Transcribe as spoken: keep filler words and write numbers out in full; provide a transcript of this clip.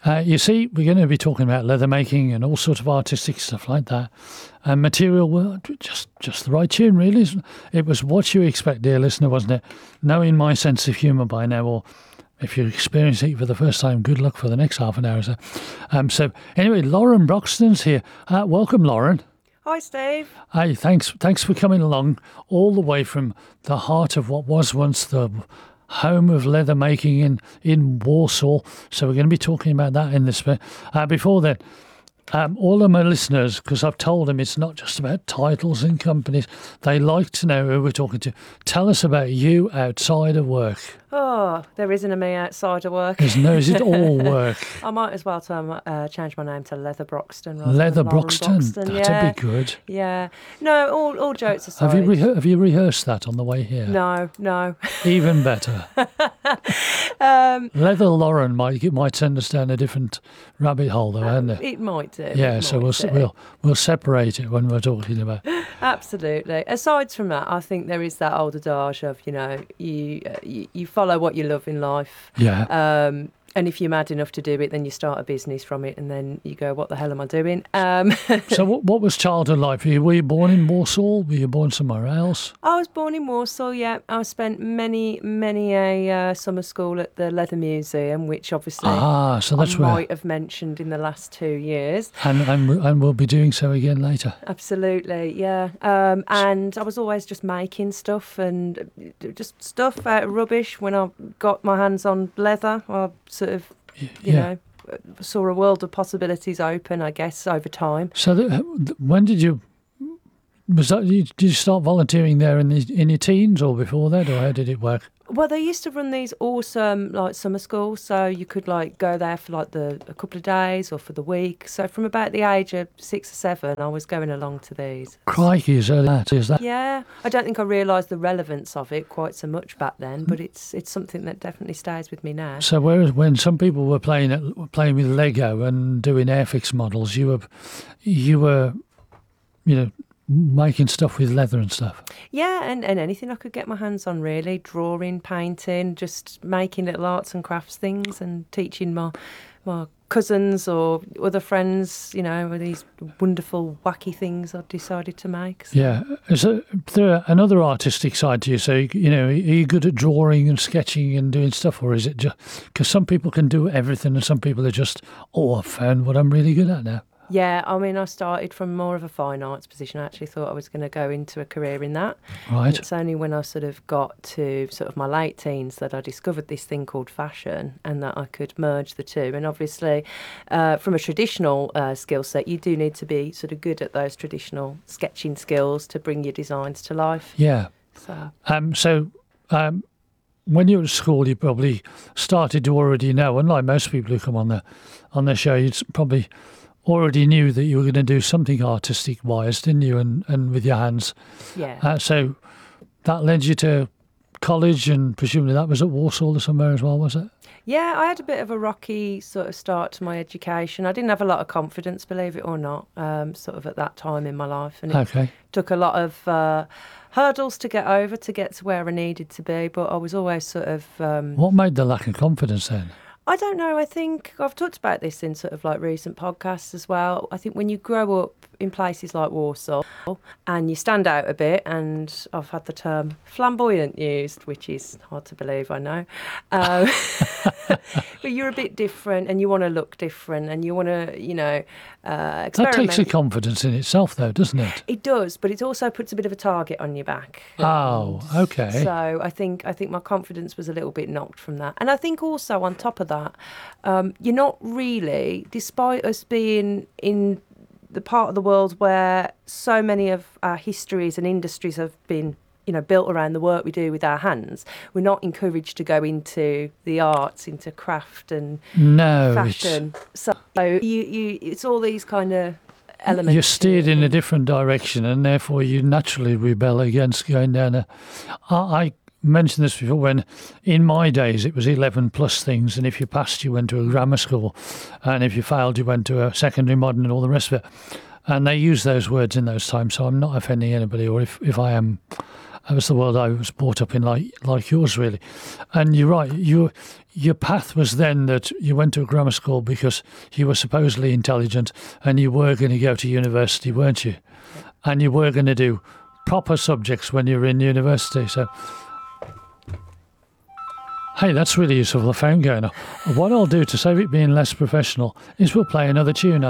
Uh, you see, we're going to be talking about leather making and all sorts of artistic stuff like that. And material, well, just just the right tune, really. It was what you expect, dear listener, wasn't it? Knowing my sense of humour by now, or if you're experiencing it for the first time, good luck for the next half an hour or so. Um, so anyway, Lauren Broxton's here. Uh, welcome, Lauren. Hi, Steve. Hey, thanks, thanks for coming along all the way from the heart of what was once the home of leather making in, in Warsaw. So we're going to be talking about that in this. Uh, before that, um, all of my listeners, because I've told them it's not just about titles and companies, they like to know who we're talking to. Tell us about you outside of work. Oh, there isn't a me outside of work. There's no, is it all work? I might as well term, uh, change my name to Leather Broxton. Rather Leather than Lauren Broxton, Broxton. that'd yeah. be good. Yeah. No, all all jokes aside. Have you, rehe- have you rehearsed that on the way here? No, no. Even better. um, Leather Lauren might might send us down a different rabbit hole, though, um, hasn't it? It might do. Yeah, it so might we'll do. we'll we'll separate it when we're talking about. Absolutely. Aside from that, I think there is that old adage of, you know, you uh, you, you follow what you love in life. Yeah. Um, and if you're mad enough to do it, then you start a business from it, and then you go, what the hell am I doing? Um, so what, what was childhood life? Were you, were you born in Warsaw? Were you born somewhere else? I was born in Warsaw, yeah. I spent many, many a uh, summer school at the Leather Museum, which obviously Ah, so that's I where... might have mentioned in the last two years. And, and, and we'll be doing so again later. Absolutely, yeah. Um, and I was always just making stuff and just stuff out of rubbish. When I got my hands on leather, I sort of, you yeah. know, saw a world of possibilities open, I guess, over time. So the, when did you... Was that, did you start volunteering there in the, in your teens or before that, or how did it work? Well, they used to run these awesome like summer schools, so you could like go there for like the a couple of days or for the week. So from about the age of six or seven, I was going along to these. Crikey, is that? Is that? Yeah, I don't think I realised the relevance of it quite so much back then, but it's it's something that definitely stays with me now. So whereas when some people were playing at, playing with Lego and doing Airfix models, you were you were, you know, making stuff with leather and stuff. Yeah, and, and anything I could get my hands on, really. Drawing, painting, just making little arts and crafts things and teaching my my cousins or other friends, you know, these wonderful, wacky things I decided to make. So. Yeah. Is there another artistic side to you? So, you know, are you good at drawing and sketching and doing stuff, or is it just... Because some people can do everything and some people are just, oh, I found what I'm really good at now. Yeah, I mean, I started from more of a fine arts position. I actually thought I was going to go into a career in that. Right. And it's only when I sort of got to sort of my late teens that I discovered this thing called fashion and that I could merge the two. And obviously, uh, from a traditional uh, skill set, you do need to be sort of good at those traditional sketching skills to bring your designs to life. Yeah. So, um, so um, when you were at school, you probably started to already know, unlike most people who come on the on the show, you'd probably... already knew that you were going to do something artistic-wise, didn't you, and, and with your hands? Yeah. Uh, so that led you to college, and presumably that was at Warsaw or somewhere as well, was it? Yeah, I had a bit of a rocky sort of start to my education. I didn't have a lot of confidence, believe it or not, um, sort of at that time in my life. And it Okay. took a lot of uh, hurdles to get over to get to where I needed to be, but I was always sort of... Um, What made the lack of confidence then? I don't know. I think I've talked about this in sort of like recent podcasts as well. I think when you grow up in places like Warsaw and you stand out a bit, and I've had the term flamboyant used, which is hard to believe, I know. Um, but you're a bit different and you want to look different and you want to, you know, uh, experiment. That takes a confidence in itself, though, doesn't it? It does, but it also puts a bit of a target on your back. Oh, okay. So I think I think my confidence was a little bit knocked from that. And I think also on top of that, um, you're not really, despite us being in the part of the world where so many of our histories and industries have been, you know, built around the work we do with our hands, we're not encouraged to go into the arts, into craft and no, fashion. It's... So you, you, it's all these kind of elements. You're steered in a different direction, and therefore you naturally rebel against going down a... I, I mentioned this before, when in my days it was eleven plus things, and if you passed you went to a grammar school, and if you failed you went to a secondary modern and all the rest of it. And they use those words in those times, so I'm not offending anybody, or if, if I am, That was the world I was brought up in, like like yours, really. And you're right. Your your path was then that you went to a grammar school because you were supposedly intelligent, and you were going to go to university, weren't you? And you were going to do proper subjects when you were in university. So, hey, that's really useful. The phone going off. What I'll do to save it being less professional is we'll play another tune.